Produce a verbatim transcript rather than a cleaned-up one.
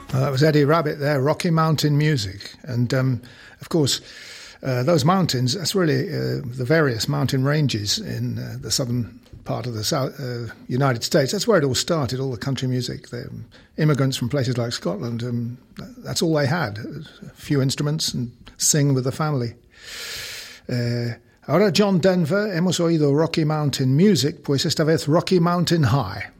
Uh, that was Eddie Rabbitt there, Rocky Mountain Music. And, um, of course, uh, those mountains, that's really uh, the various mountain ranges in uh, the southern part of the South, uh, United States. That's where it all started, all the country music. The um, immigrants from places like Scotland, um, that's all they had, a few instruments and sing with the family. Uh, ahora, John Denver, hemos oído Rocky Mountain Music, pues esta vez Rocky Mountain High.